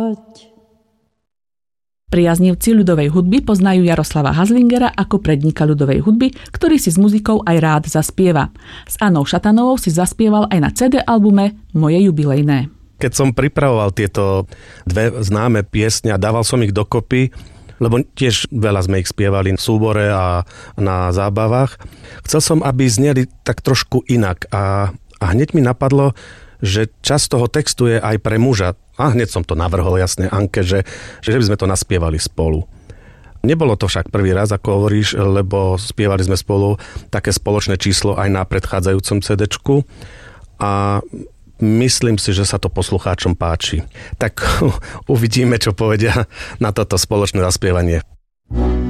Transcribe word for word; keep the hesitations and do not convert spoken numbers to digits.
spievať. Priaznivci ľudovej hudby poznajú Jaroslava Hazlingera ako prednika ľudovej hudby, ktorý si s muzikou aj rád zaspieva. S Annou Šatanovou si zaspieval aj na cé dé albume Moje jubilejné. Keď som pripravoval tieto dve známe piesne a dával som ich dokopy, lebo tiež veľa sme ich spievali v súbore a na zábavách, chcel som, aby zneli tak trošku inak. A, a hneď mi napadlo, že časť toho textu je aj pre muža. A hneď som to navrhol jasne Anke, že, že by sme to naspievali spolu. Nebolo to však prvý raz, ako hovoríš, lebo spievali sme spolu také spoločné číslo aj na predchádzajúcom cédečku a myslím si, že sa to poslucháčom páči. Tak uvidíme, čo povedia na toto spoločné zaspievanie.